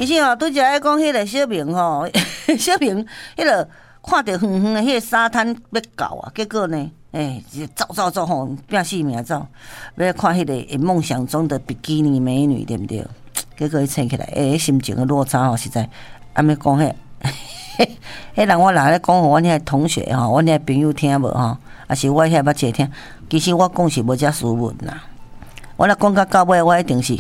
其实拄则爱讲迄个小明吼，小明迄个看着远远的迄个沙滩要到啊，结果呢，走吼，拼死命走，要看迄个梦想中的比基尼美女，对不对？结果伊醒起来，心情的落差吼，实在安尼讲迄人我若咧讲互阮遐同学吼，阮遐朋友听无吼，还是我遐捌一听。其实我讲是无遮斯文啦，我若讲到尾，我一定是。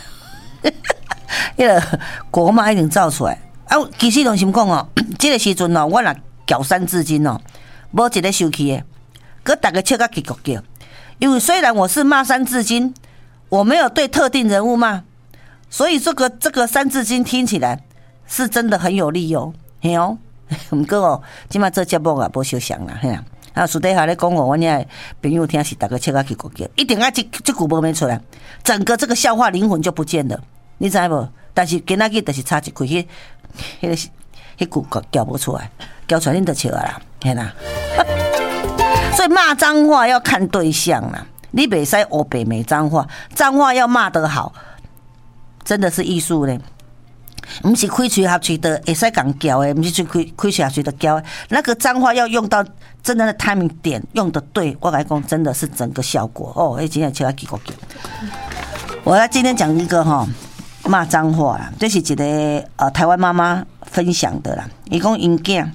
迄个国骂一定造出来啊！其实拢是讲哦，这个时阵哦，我若缴三字经哦，无一个生气的，佮大家笑甲结局叫。因为虽然我是骂三字经，我没有对特定人物骂，所以这个三字经听起来是真的很有力哦，嘿哦。不过哦，即摆做节目啊，无相像啦，嘿啦。啊，私底下咧讲哦，阮遐朋友听是大家笑甲结局叫，一定要这句无免出来，整个这个笑话灵魂就不见了，你知无？但是今仔日就是差一句，迄句叫不出来，叫出来恁就笑啦，嘿啦。所以骂脏话要看对象啦，你袂使黑白骂脏话，脏话要骂得好，真的是艺术咧。不是开嘴合嘴的，会使讲叫的，不是开嘴合嘴的叫的。那个脏话要用到真的 timing 点，用的对，我来讲真的是整个效果哦。今天笑到结果叫。我要今天讲一个哈。骂脏话啦，这是一个台湾妈妈分享的啦。伊讲因囝，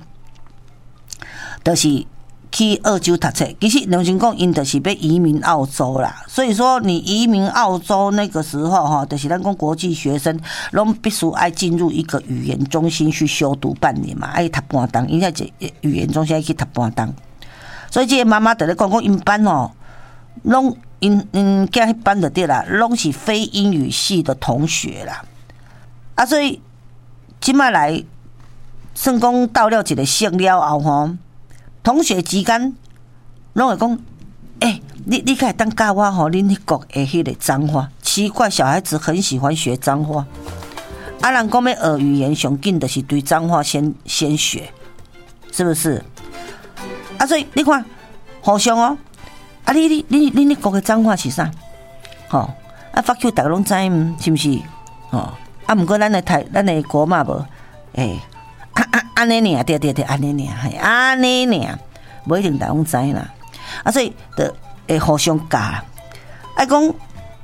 就是去澳洲读册。其实良心讲，因就是要移民澳洲啦。所以说，你移民澳洲那个时候哈，就是咱讲国际学生，拢必须爱进入一个语言中心去修读半年嘛，爱读半当，因在语言中心爱去读半当。所以这个妈妈在咧讲因班哦，拢。因囝迄班就对啦，拢是非英语系的同学啦，啊，所以即摆来算讲到了一个省了后吼，同学之间拢会讲，你可以当教我吼，恁迄国的迄个脏话，奇怪，小孩子很喜欢学脏话，啊，人讲要学语言，上紧就是对脏话先学，是不是？啊，所以你看，互相哦。啊！你国的脏话是啥？吼啊！fuck you， 大家拢知是不是？哦啊！不过咱的国骂无，安尼尔，对，安尼尔，系安尼尔，无一定大家拢知啦。啊，所以就会互相教。啊，讲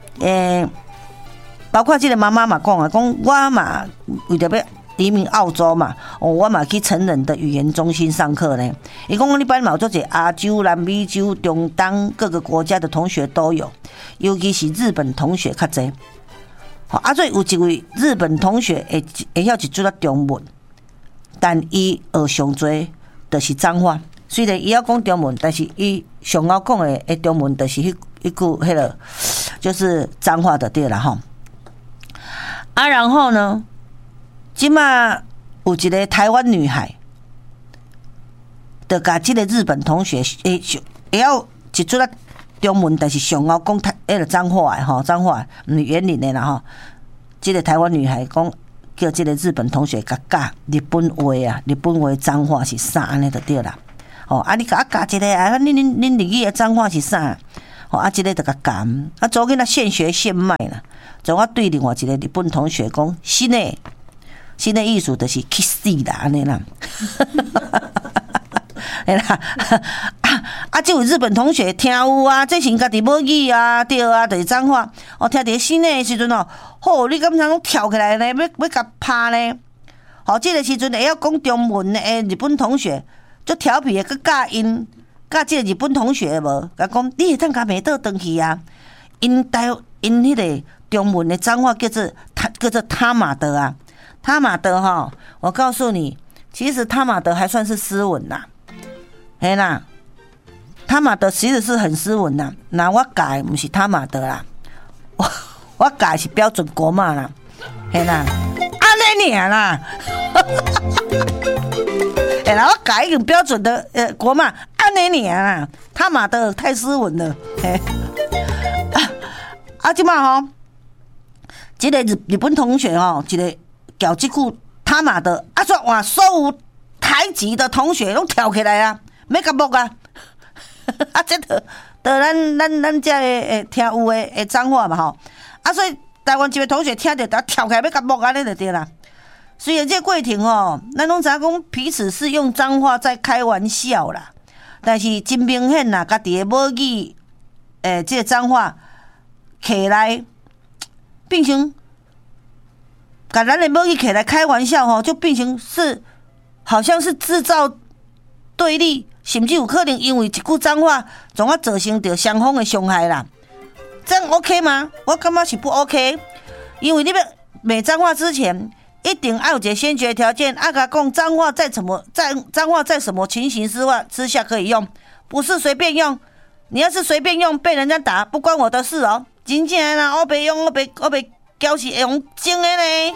包括这个妈妈嘛讲啊，讲我嘛为着要移民澳洲嘛，我嘛去成人的语言中心上课呢。伊讲你班嘛有做者亚洲、南美洲、中东各个国家的同学都有，尤其是日本同学较侪。啊，所以有一位日本同学会晓一句啊中文，但伊学上多就是脏话。虽然伊要讲中文，但是伊上晓讲的中文就是一句迄个就是脏话的对啦吼。啊，然后呢？即马有一个台湾女孩，就甲即个日本同学会晓一出啊中文，但是上晓讲迄个脏话的吼，脏话毋是园林的啦吼。即个台湾女孩讲叫即个日本同学甲教日本话啊，日本话脏话是啥安尼就对啦。哦，啊你甲教一个啊，恁日语的脏话是啥？哦，啊，即个就甲教，啊，昨天现学现卖啦。就我对另外一个日本同学讲，新的艺术就是去死啦，安尼啦，哎啦，这位日本同学听有啊，这是家己母语啊，对啊，就是脏话。听到新的时阵你敢通讲跳起来呢？要甲拍呢？这个时阵会晓讲中文的日本同学，就调皮的，佮教因教这个日本同学无，甲讲你会当甲骂倒转去啊？因迄个中文的脏话叫做他妈的啊。他马德哈，我告诉你，其实他马德还算是斯文啦，嘿啦，他马德其实是很斯文啦。那我改不是他马德啦，我改是标准国骂啦，嘿啦，安尼尔啦，嘿啦，我改一个标准的国骂，安尼尔啦，他马德太斯文了，嘿，即马吼，这个日本同学吼，一个。叫这句他妈的说哇，所有台籍的同学拢跳起来啊，要甲木啊，这咱这听有的脏话嘛吼，所以台湾一个同学听到，他跳起来要甲摸安尼就对啦。虽然这过程哦，咱拢知影讲彼此是用脏话在开玩笑啦，但是真明显啦，家己的母语，这个脏话起来，变成，把咱的母语起来开玩笑吼，就变成是，好像是制造对立，甚至有可能因为一句脏话，从而造成着双方的伤害啦。这样 OK 吗？我感觉是不 OK， 因为你要骂脏话之前。一定要有一个先决条件，甲讲脏话在什么情形之下可以用，不是随便用。你要是随便用，被人家打，不关我的事哦。真正啦，我袂用，我袂教是会用真的呢。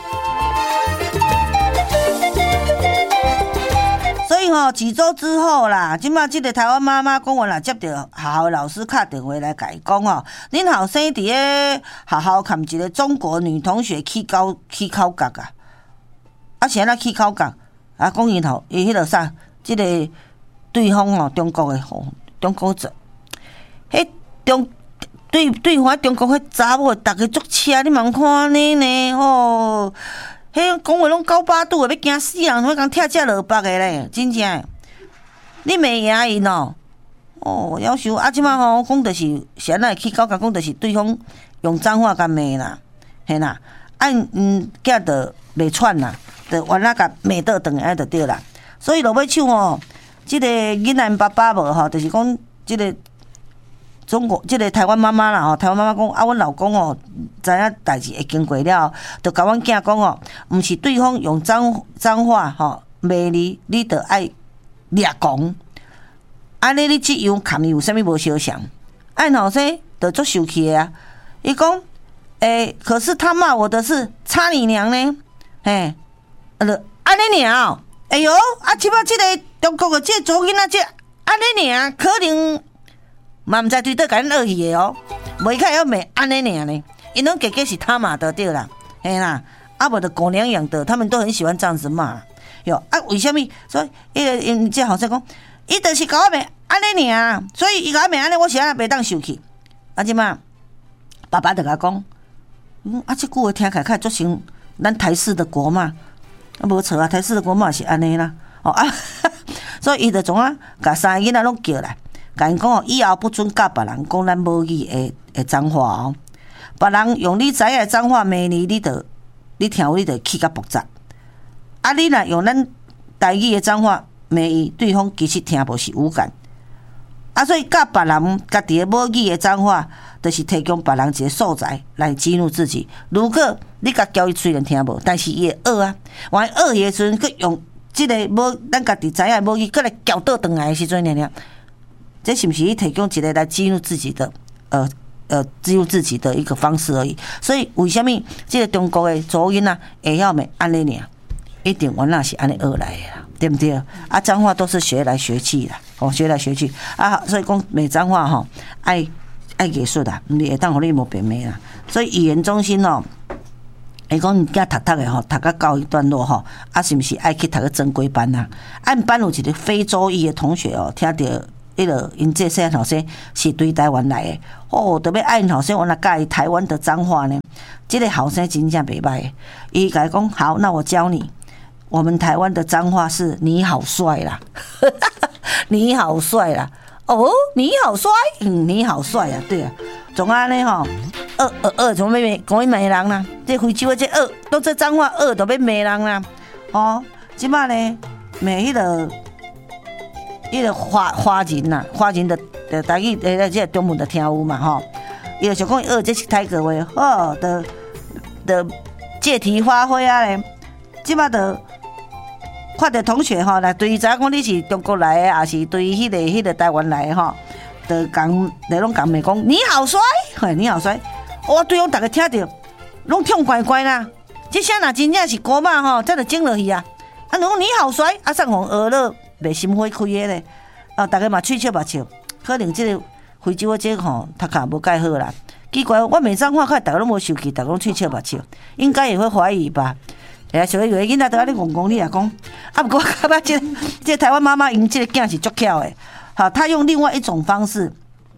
所以几周之后啦，即马这个台湾妈妈公园啦，接到学校的老师打电话来甲伊讲恁后生伫咧学校含一个中国女同学起口角啊。是安怎起口角？讲因迄个啥，即个对方中国的中国者，迄对方中国迄查某，逐个足车，你嘛看呢呢迄讲话拢九八度的，要惊死人，要讲踢只落北的咧，真正。你袂赢因夭寿即摆讲就是安怎起口角，讲就是对方用脏话甲骂啦，嘿啦，囝着袂喘啦。就原来甲骂倒转来就对啦，所以落尾唱即个囡仔爸爸无就是讲即个中国即个台湾妈妈啦台湾妈妈讲阮老公知影代志会经过了，就甲阮囝讲毋是对方用脏话骂你就爱掠讲，安尼你即样含伊有啥物无相像？按后生就足生气的啊！伊讲可是他骂我的是擦你娘呢，安尼尔哎哟，即摆即个中国的即个查囡仔，即安尼尔可能嘛毋知对倒甲咱恶去的袂开要骂安尼尔呢，因拢家是他骂的对啦，嘿啦，无就狗娘养的，他们都很喜欢这样子骂哟。为什么？所以因这后生讲，伊就是甲我骂安尼尔，所以伊甲我骂安尼，我是安袂当受气。即摆爸爸就甲讲，即句话听起来较足像咱台式的国骂。无错啊，台式的国骂是安尼啦，所以伊就总甲三个囡仔拢叫来，甲因讲以后不准甲别人讲咱母语的脏话别人用你知影的脏话骂你听你就气甲复杂。你若用咱台语的脏话骂伊，对方其实听无是无感。所以甲别人家己的母语的脏话，就是提供别人一个素材来激怒自己。如果你甲教伊虽然听无，但是伊会学啊。万一学伊的时阵，佮用即个咱家己知影的母语，佮来搅倒转来的时阵，这是不是提供一个来激怒自己的激怒自己的一个方式而已？所以为什么这个中国的查某囡仔会晓骂安尼尔？一定原来是安尼学来的啦，对不对？脏话都是学来学去啦，学来学去所以讲骂脏话爱艺术啦，你会当互你无变骂啦。所以语言中心伊讲你囝读的读到高一段落是毋是爱去读个正规班啊？按班有一个非洲裔的同学听到因这些后生是对台湾来的特别爱因后生原来教台湾的脏话呢。这个后生真正袂歹，伊甲伊讲好，那我教你。我们台湾的脏话是你好帅啦，你好帅啦，你好帅，你好帅啊，对啊，总安尼怎么要讲伊骂人啦？这非洲的这都这脏话都要骂人啦，即摆呢骂迄个花人呐，花人的台语这个中文的听有嘛伊就想讲这是泰国话，的借题发挥咧，即摆就。看到同学来对伊知影讲你是中国来的，还是对迄个台湾来的就讲拢讲骂讲你好帅，你好帅，对方大家听到拢痛乖乖啦。这声若真正是国骂这就整落去啊！讲你好帅，送互学了袂心花开的咧。大家嘛喙笑目笑，可能这个非洲这读卡无介好啦。奇怪，我骂脏话，看大家拢无受气，大家拢喙笑目笑，应该也会怀疑吧。所以有的囡仔都安尼讲你也讲，不过我感觉这台湾妈妈因这个囝是足巧的，他用另外一种方式，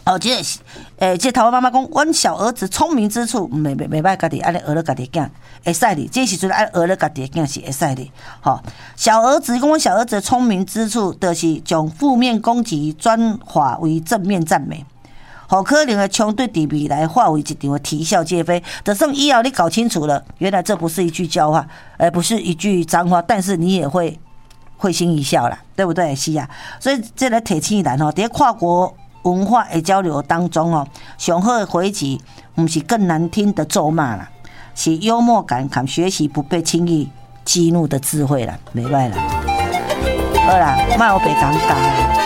这台湾妈妈讲，阮小儿子聪明之处，袂歹家己安尼学了家己囝，会使哩。这时阵爱学了家己囝是会使哩。小儿子讲，阮小儿子聪明之处，就是将负面攻击转化为正面赞美。好可能的冲突伫未来化为一场的啼笑皆非。就算以后你搞清楚了，原来这不是一句教化，不是一句脏话，但是你也会心一笑啦，对不对？是啊，所以这个提醒咱在跨国文化的交流当中上好的回击不是更难听的咒骂啦，是幽默感和学习不被轻易激怒的智慧啦，没歹啦。好啦，莫有白讲教啦。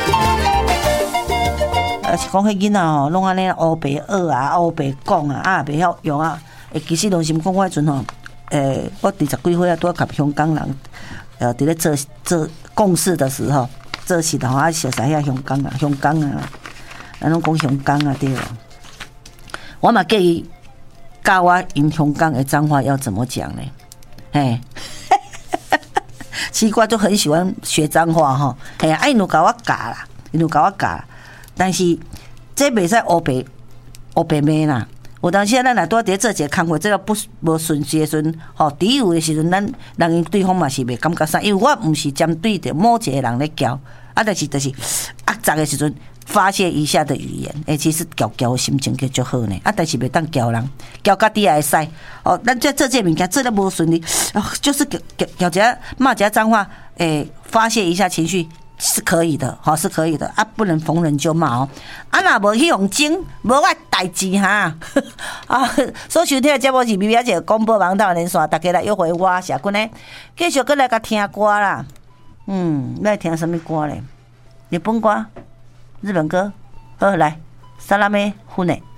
是讲迄囡仔拢安尼乌白学啊，乌白讲啊，袂晓用啊。其实拢是讲我迄阵我20几岁拄甲香港人伫咧做共事的时候，做事的熟悉遐香港啊，咱拢讲香港啊，对了。我嘛建议教我用香港的脏话要怎么讲呢？嘿。奇怪，就很喜欢学脏话因有甲我教啦，但是这袂使黑白骂啦。有当时咱若拄伫做一个工作，这个无顺序的时阵，第有的时阵，咱人对方嘛是袂感觉啥，因为我毋是针对着某一个人咧教，但是压杂的时阵发泄一下的语言，其实教心情就足好呢。但是袂当教人，教家己也会使。咱做这物件做得无顺利，就是教一下骂一下脏话，发泄一下情绪。是可以的，是可以的不能逢人就骂若无去用精，无我代志哈所收听的节目是咪姐广播网络连线，大家来约会我社群呢，继续过来甲听歌啦。要听什么歌呢？日本歌、日本歌，好来，萨拉梅胡内。